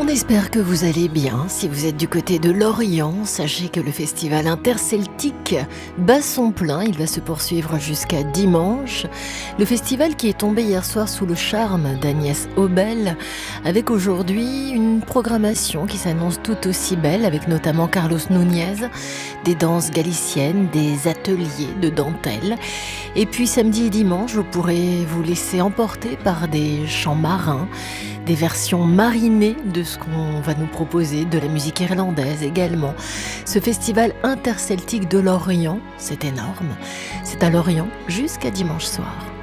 On espère que vous allez bien. Si vous êtes du côté de l'Orient, sachez que le festival interceltique bat son plein. Il va se poursuivre jusqu'à dimanche. Le festival qui est tombé hier soir sous le charme d'Agnès Obel, avec aujourd'hui une programmation qui s'annonce tout aussi belle, avec notamment Carlos Núñez, des danses galiciennes, des ateliers de dentelle. Et puis samedi et dimanche, vous pourrez vous laisser emporter par des chants marins, des versions marinées de ce qu'on va nous proposer, de la musique irlandaise également. Ce festival interceltique de l'Orient, c'est énorme. C'est à l'Orient jusqu'à dimanche soir.